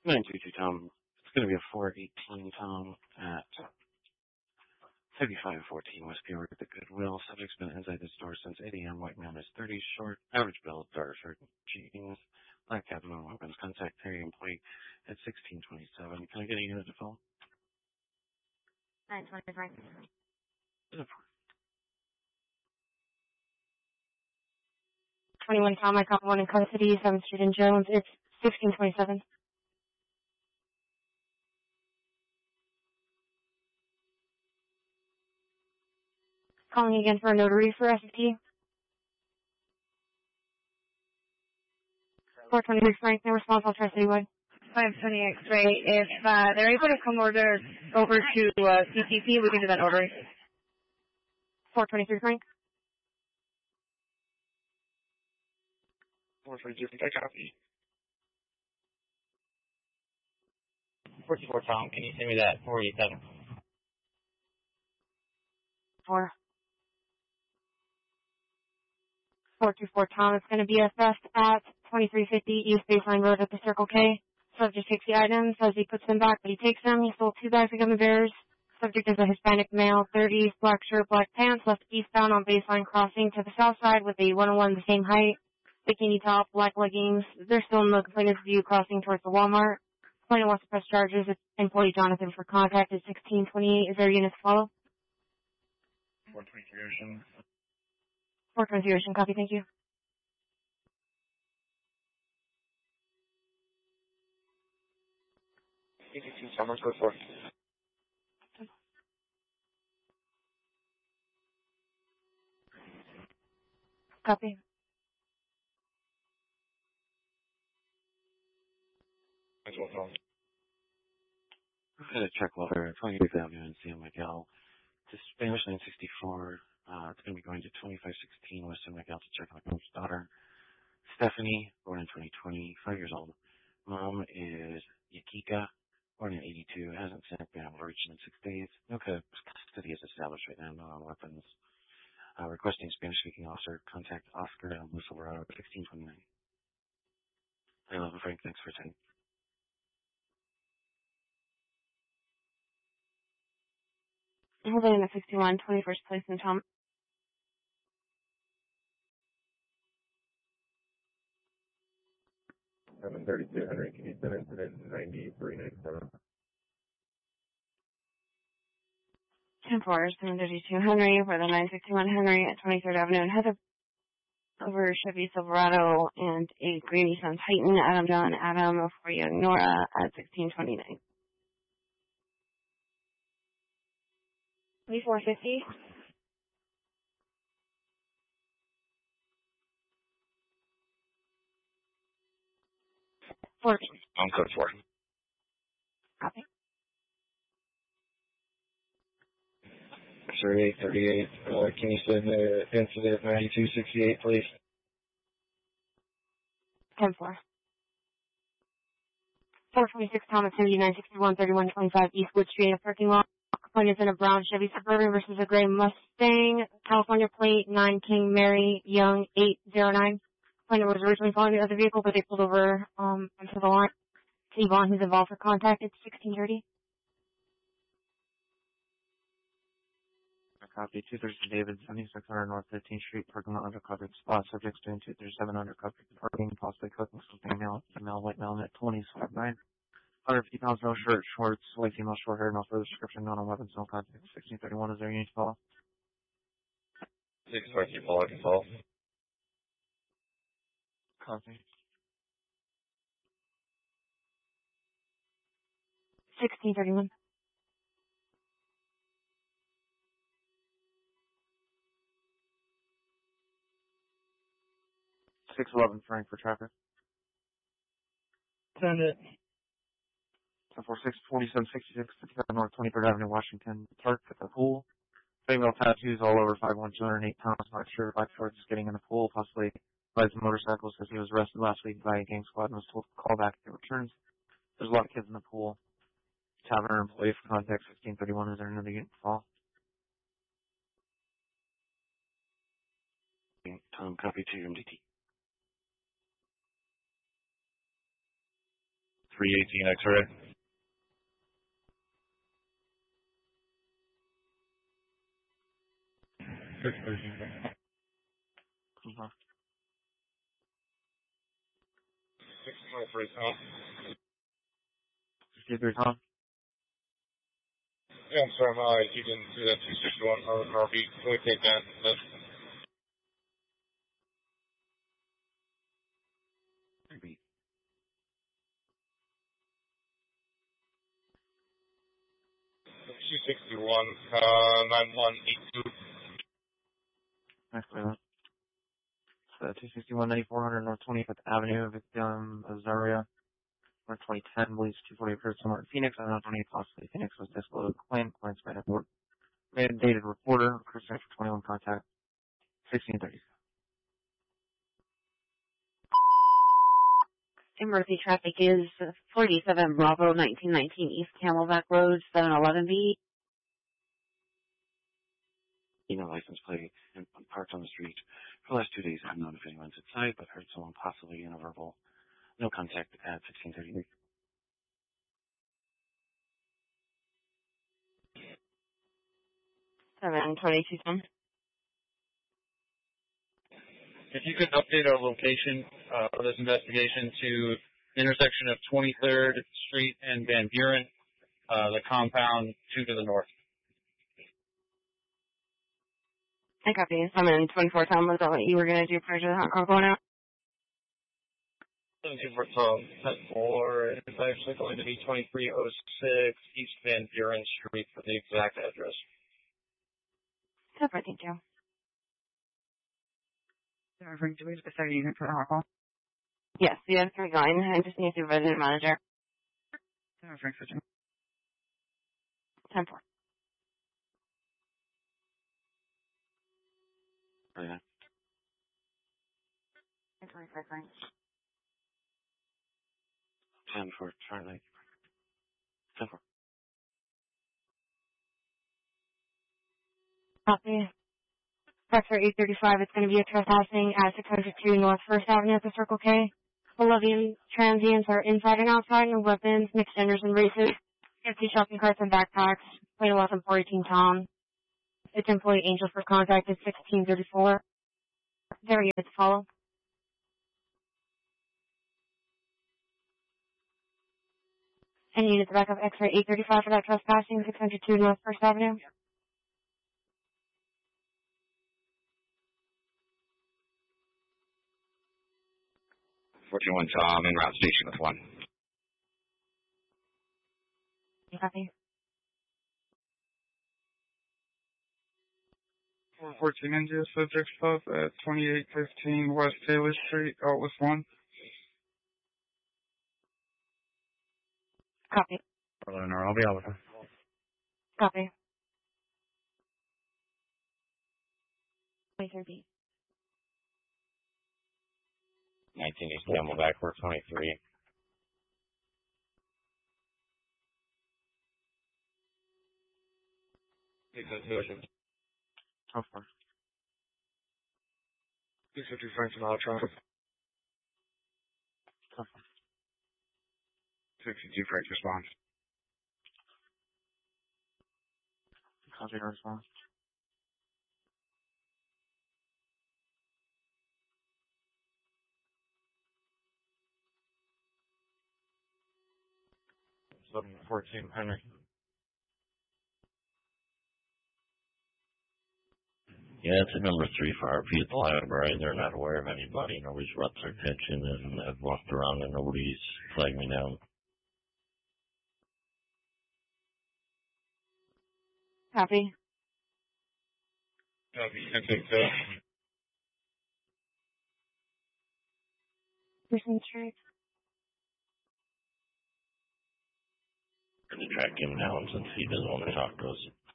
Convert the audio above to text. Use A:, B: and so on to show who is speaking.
A: 922 Tom. It's going to be a 418 Tom at 7514 West Peoria at the Goodwill. Subject's been inside the store since 8 a.m. White man is 30, short, average build, dark shirt, jeans, black cap, no weapons. Contact Terry employee at 1627. Can I get a unit to fill?
B: 925. 21 Tom, I caught one in custody, 7th Street in Jones. It's 1627. Calling again for a notary for SFT. 420 Frank, no response, I'll try citywide.
C: 520 X-ray. If they're able to come over to CTP, we can do that ordering.
B: 423 Frank.
D: 422 Frank, I copy.
E: 44 Tom, can you send me that 487?
B: 424 Tom, it's going to be a theft at 2350 East Baseline Road at the Circle K. Subject takes the items, says he puts them back, but he takes them. He stole 2 bags of gummy bears. Subject is a Hispanic male, 30s, black shirt, black pants, left eastbound on Baseline crossing to the south side with a 101 the same height, bikini top, black leggings. They're still in the complainant's view crossing towards the Walmart. Complainant wants to press charges. It's employee Jonathan for contact at 1628. Is there a unit to follow?
D: 423 Ocean.
B: 423 Ocean, copy, thank you.
D: Someone code 4.
B: Copy.
D: Thanks, well, Tom.
A: I'm going to check letter 28th Avenue in San Miguel. To Spanish 964. It's going to be going to 2516 West San Miguel to check on my mom's daughter, Stephanie, born in 2020, 5 years old. Mom is Yakika, born in 82, hasn't sent been able to reach in 6 days. No custody is established right now, no weapons. Requesting Spanish-speaking officer, contact Oscar Elmo Silverado at 1629. 11 Frank, thanks for attending.
B: Holding at 61, 21st place in Tom.
D: 732 Henry, can you send incident 9397?
B: 10-4, 732 Henry for the 961 Henry at 23rd Avenue and Heather over Chevy Silverado and a green Nissan Titan, Adam John Adam for young Nora at 1629. 2450. 14.
D: On code 4.
B: Copy.
D: 3838, can you send incident 9268, please?
B: 10-4. 426 Thomas City, 961 3125 Eastwood Street in a parking lot. Complainant is in a brown Chevy Suburban versus a gray Mustang, California plate 9 King Mary Young 809. Complainant was originally following the other vehicle, but they pulled over onto the line. T-Vaughn, who's involved for contact, it's 1630.
A: Copy. 230 David, 7600 North 15th Street, parking lot undercovered spot. Subjects doing 237 undercovered parking, possibly cooking something male, white male, net 20s, 5'9". 150 pounds, no shirt, shorts, white female, short hair, no further description, not on weapons, no contact. 1631, is there any follow?
D: 620, follow, I can follow.
A: Copy.
B: 1631.
A: 611 Frank for traffic.
C: Send it.
A: 1046 4766 57 North 23rd Avenue, Washington. Park at the pool. Female tattoos all over 5'1", 208 pounds. Not sure if shorts is getting in the pool. Possibly rides a motorcycle. Says he was arrested last week by a gang squad and was told to call back if he returns. There's a lot of kids in the pool. Tavern employee for contact 1631. Is there another unit to fall? Tom, copy to MDT.
F: 318 X-ray.
A: Uh-huh.
D: 623 Tom.
A: 63 Tom.
D: Yeah, I'm sorry, my eyes. You didn't see that 261 on the car beat. Can we take that? That's
A: Maybe.
D: 261, 9182.
A: Actually, that's 261 9400 North 25th Avenue, victim Azaria. North 2010, police 248 first somewhere in Phoenix. I don't know if possibly Phoenix was disclosed. Claims by report. Mandated reporter, Christian for 21 contact, 1630.
G: Emergency traffic is 47 Bravo 1919 East Camelback Road, 711B.
A: License plate and parked on the street. For the last 2 days, I haven't known if anyone's at site, but heard someone possibly in a verbal. No contact at 1630.
G: 722 Tom.
F: If you could update our location for this investigation to the intersection of 23rd Street and Van Buren, the compound 2 to the north.
G: I copy. I'm in 24 Tom. Was that what you were going to do prior to the hot call going out?
F: 74 Tom, 10-4, it's actually going to be 2306 East Van Buren Street for the exact address.
G: Super, thank you.
C: Do we have a second unit for the hot call?
G: Yes, you have 3 going. I just need to resident manager.
C: Frank Switching.
G: 10-4.
A: Oh, yeah.
G: 25 Frank.
A: 10 for Charlie. 10 for.
B: Copy. Sector 835, it's going to be a trespassing at 602 North 1st Avenue at the Circle K. 11 transients are inside and outside, and weapons, mixed genders and races. 50 shopping carts and backpacks. Plate 11 418 Tom. Its employee Angel for contact is 1634. There you go, to follow. And units back up X-ray 835 for that trespassing, 602 North 1st Avenue.
H: 41 Tom, en route station with 1.
B: Copy.
C: 14 India, subject stop at 2815 West Taylor Street, Outlet 1.
B: Copy.
E: I'll be over.
B: Copy. 23B.
E: 19 East Camelback, 423.
A: How far?
D: 250 Franklin Auto Traffic. 62 Frank response.
A: Copy your response. So 14 Henry.
I: Yeah, it's a number 3 for RP at the library. They're not aware of anybody. Nobody's brought their attention, and I've walked around and nobody's flagged me down.
B: Copy.
D: Copy. I think so.
B: Person Street.
I: Going to track him down since he doesn't want to talk to us.